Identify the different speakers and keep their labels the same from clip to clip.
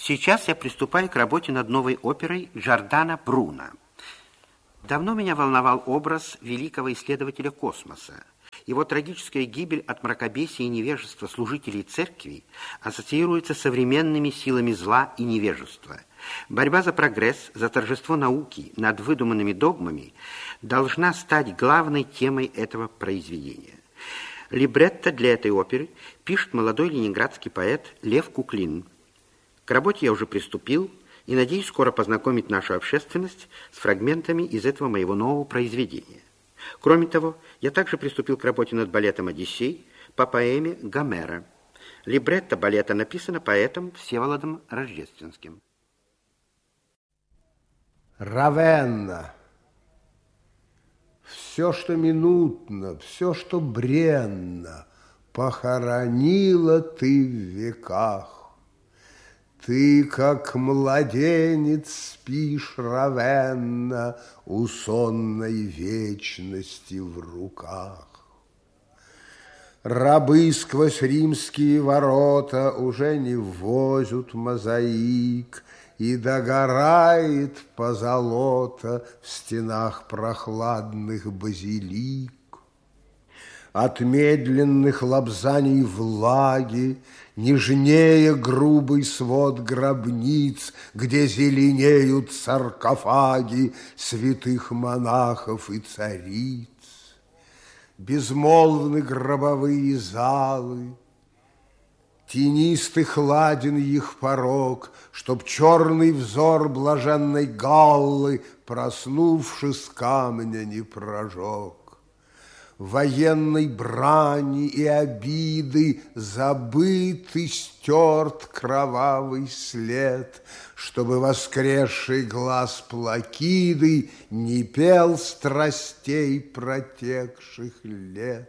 Speaker 1: Сейчас я приступаю к работе над новой оперой Джордано Бруно. Давно меня волновал образ великого исследователя космоса. Его трагическая гибель от мракобесия и невежества служителей церкви ассоциируется с современными силами зла и невежества. Борьба за прогресс, за торжество науки над выдуманными догмами должна стать главной темой этого произведения. Либретто для этой оперы пишет молодой ленинградский поэт Лев Куклин. К работе я уже приступил и надеюсь скоро познакомить нашу общественность с фрагментами из этого моего нового произведения. Кроме того, я также приступил к работе над балетом «Одиссей» по поэме Гомера. Либретто балета написано поэтом Всеволодом Рождественским.
Speaker 2: Равенна. Все, что минутно, все, что бренно, похоронила ты в веках. Ты, как младенец, спишь, Равенна, у сонной вечности в руках. Рабы сквозь римские ворота уже не ввозят мозаик, и догорает позолота в стенах прохладных базилик. От медленных лобзаний влаги нежнее грубый свод гробниц, где зеленеют саркофаги святых монахов и цариц. Безмолвны гробовые залы, тенистый хладен их порог, чтоб черный взор блаженной Галлы, проснувшись с камня, не прожег. Военной брани и обиды забыт и стерт кровавый след, чтобы воскресший глаз Плакиды не пел страстей протекших лет.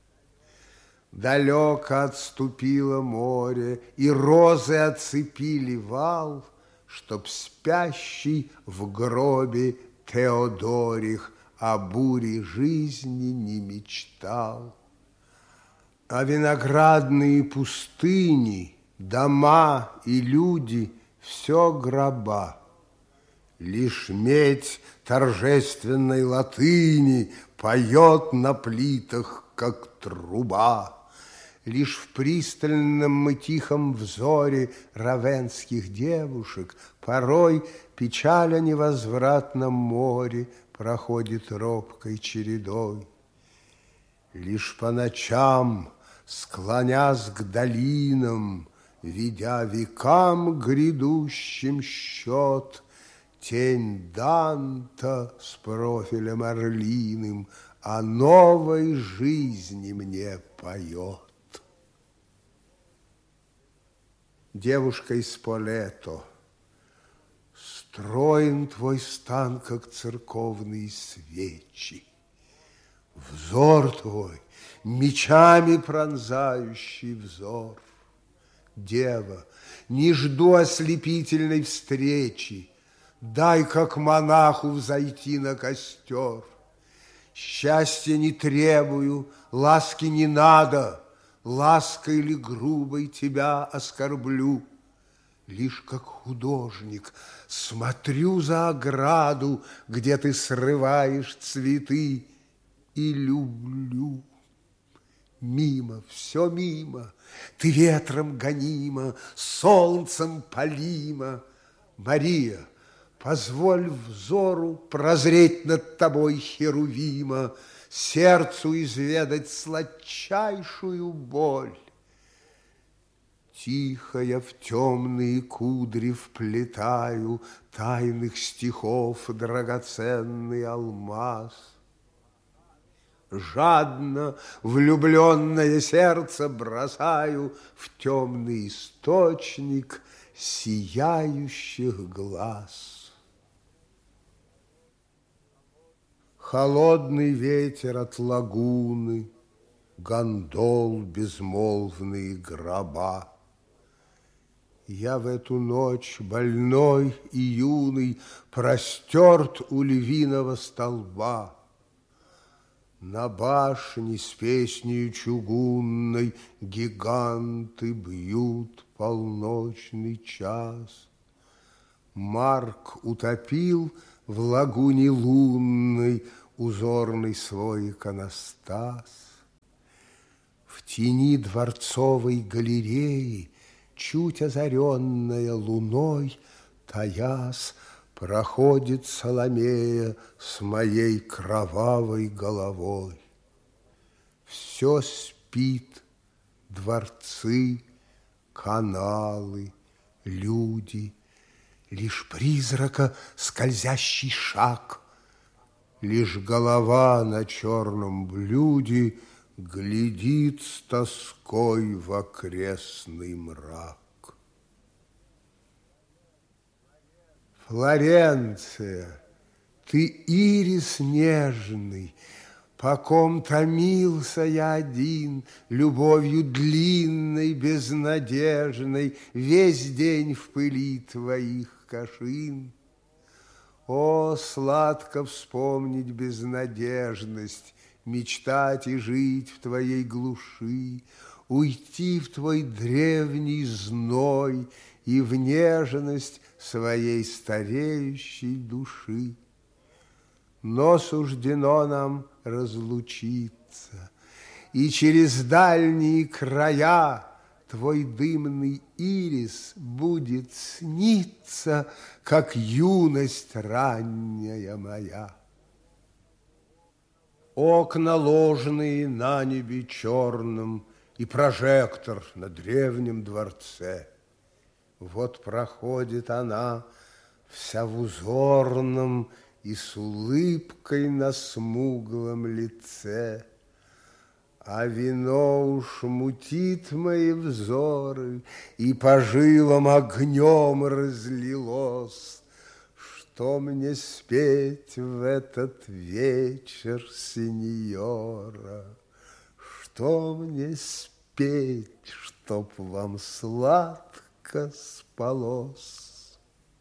Speaker 2: Далеко отступило море, и розы оцепили вал, чтоб спящий в гробе Теодорих о буре жизни не мечтал. А виноградные пустыни, дома и люди — все гроба. Лишь медь торжественной латыни поет на плитах, как труба. Лишь в пристальном и тихом взоре равенских девушек порой печаль о невозвратном море проходит робкой чередой. Лишь по ночам, склонясь к долинам, ведя векам грядущим счет, тень Данта с профилем орлиным о новой жизни мне поет. Девушка из Полето, строен твой стан, как церковные свечи. Взор твой, мечами пронзающий взор. Дева, не жду ослепительной встречи, дай, как монаху, взойти на костер. Счастья не требую, ласки не надо, лаской ли грубой тебя оскорблю. Лишь как художник смотрю за ограду, где ты срываешь цветы, и люблю. Мимо, все мимо, ты ветром гонима, солнцем палима. Мария, позволь взору прозреть над тобой херувима, сердцу изведать сладчайшую боль. Тихо я в темные кудри вплетаю тайных стихов драгоценный алмаз. Жадно влюбленное сердце бросаю в темный источник сияющих глаз. Холодный ветер от лагуны, гондол безмолвные гроба. Я в эту ночь больной и юный простерт у львиного столба. На башне с песнею чугунной гиганты бьют полночный час. Марк утопил в лагуне лунной узорный свой иконостас. В тени дворцовой галереи, чуть озаренная луной, таясь, проходит Соломея с моей кровавой головой. Все спит, дворцы, каналы, люди, лишь призрака скользящий шаг, лишь голова на черном блюде глядит с тоской в окрестный мрак. Флоренция, ты ирис нежный, по ком томился я один, любовью длинной, безнадежной, весь день в пыли твоих кашин. О, сладко вспомнить безнадежность, мечтать и жить в твоей глуши, уйти в твой древний зной и в нежность своей стареющей души. Но суждено нам разлучиться, и через дальние края твой дымный ирис будет сниться, как юность ранняя моя. Окна ложные на небе черном и прожектор на древнем дворце. Вот проходит она вся в узорном и с улыбкой на смуглом лице. А вино уж мутит мои взоры, и по жилам огнем разлилось. Что мне спеть в этот вечер, сеньора? Что мне спеть, чтоб вам сладко спалось?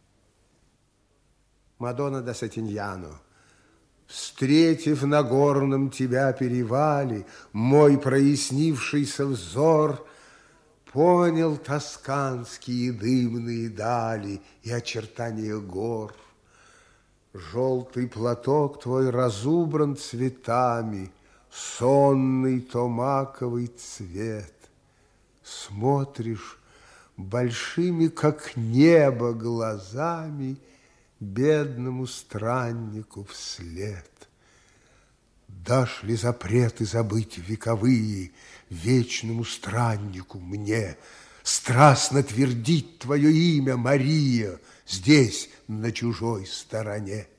Speaker 2: Мадонна да Сатиньяно, встретив на горном тебя перевале, мой прояснившийся взор понял тосканские дымные дали и очертания гор. Желтый платок твой разубран цветами, сонный томаковый цвет. Смотришь большими, как небо, глазами бедному страннику вслед. Дашь ли запреты забыть вековые вечному страннику мне, страстно твердить твое имя, Мария, здесь, на чужой стороне?